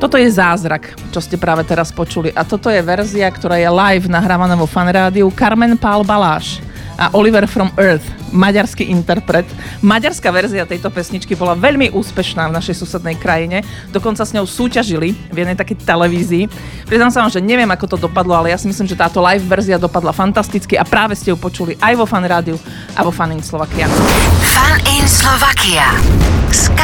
Toto je zázrak, čo ste práve teraz počuli. A toto je verzia, ktorá je live nahrávaná vo fanrádiu. Carmen Pál Balázs a Oliver from Earth, maďarský interpret. Maďarská verzia tejto pesničky bola veľmi úspešná v našej susednej krajine. Dokonca s ňou súťažili v jednej takej televízii. Priznám sa vám, že neviem, ako to dopadlo, ale ja si myslím, že táto live verzia dopadla fantasticky a práve ste ju počuli aj vo fanrádiu a vo Fun in Slovakia. Fun in Slovakia.